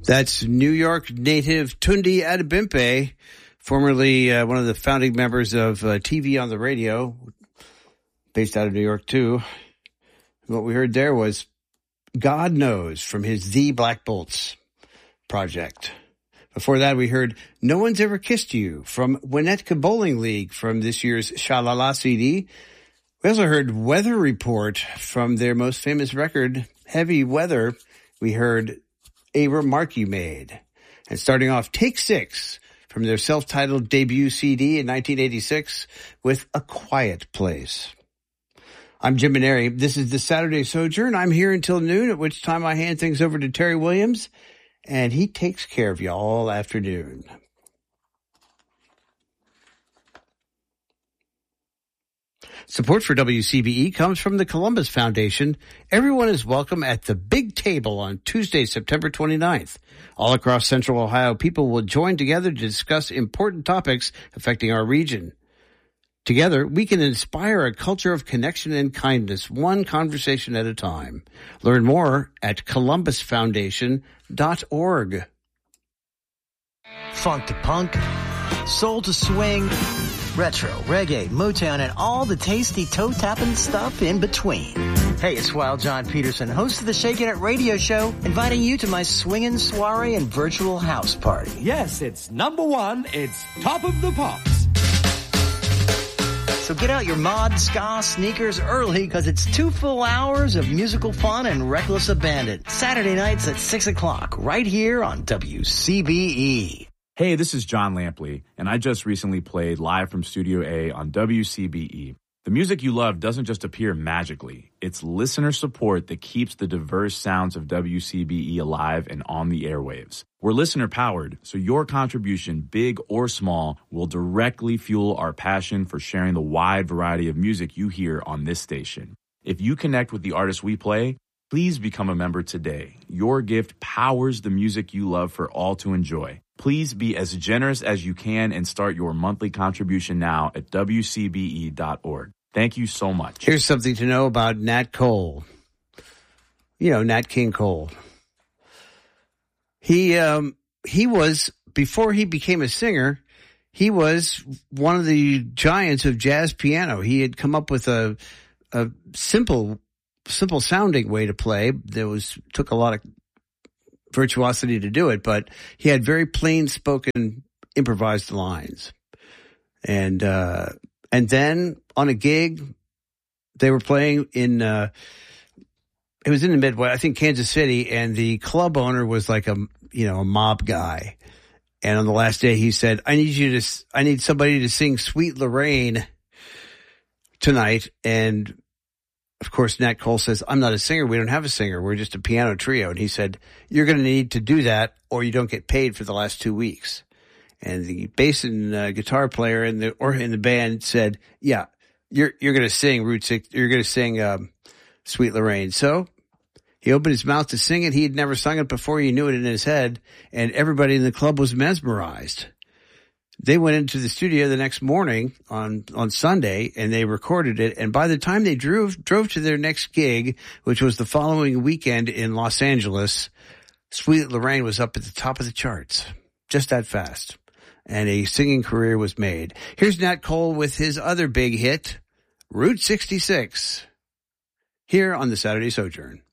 That's New York native Tunde Adebimpe, formerly one of the founding members of TV on the Radio, based out of New York too. What we heard there was God Knows from his The Black Bolts project. Before that, we heard No One's Ever Kissed You from Winnetka Bowling League from this year's Sha-La-La CD. We also heard Weather Report from their most famous record, Heavy Weather. We heard A Remark You Made. And starting off, Take Six from their self-titled debut CD in 1986 with A Quiet Place. I'm Jim Maneri. This is the Saturday Sojourn. I'm here until noon, at which time I hand things over to Terry Williams, and he takes care of you all afternoon. Support for WCBE comes from the Columbus Foundation. Everyone is welcome at the Big Table on Tuesday, September 29th. All across Central Ohio, people will join together to discuss important topics affecting our region. Together, we can inspire a culture of connection and kindness, one conversation at a time. Learn more at columbusfoundation.org. Funk to punk, soul to swing, retro, reggae, Motown, and all the tasty toe-tapping stuff in between. Hey, it's Wild John Peterson, host of the Shakin' It Radio Show, inviting you to my swingin' soiree and virtual house party. Yes, it's number one. It's Top of the Pops. So get out your mod, ska, sneakers early, because it's 2 full hours of musical fun and reckless abandon. Saturday nights at 6 o'clock, right here on WCBE. Hey, this is John Lampley, and I just recently played live from Studio A on WCBE. The music you love doesn't just appear magically. It's listener support that keeps the diverse sounds of WCBE alive and on the airwaves. We're listener-powered, so your contribution, big or small, will directly fuel our passion for sharing the wide variety of music you hear on this station. If you connect with the artists we play, please become a member today. Your gift powers the music you love for all to enjoy. Please be as generous as you can and start your monthly contribution now at WCBE.org. Thank you so much. Here's something to know about Nat Cole. You know, Nat King Cole. He was, before he became a singer, he was one of the giants of jazz piano. He had come up with a simple sounding way to play. Took a lot of virtuosity to do it, but he had very plain spoken improvised lines. And then on a gig, they were playing in, it was in the Midwest, I think Kansas City, and the club owner was like a mob guy. And on the last day he said, I need somebody to sing Sweet Lorraine tonight. And of course, Nat Cole says, I'm not a singer. We don't have a singer. We're just a piano trio. And he said, you're going to need to do that or you don't get paid for the last 2 weeks. And the bass and guitar player in the band said, yeah, you're going to sing Route 6. You're going to sing Sweet Lorraine. So he opened his mouth to sing it. He had never sung it before. He knew it in his head. And everybody in the club was mesmerized. They went into the studio the next morning on Sunday and they recorded it. And by the time they drove to their next gig, which was the following weekend in Los Angeles, Sweet Lorraine was up at the top of the charts. Just that fast. And a singing career was made. Here's Nat Cole with his other big hit, Route 66, here on the Saturday Sojourn.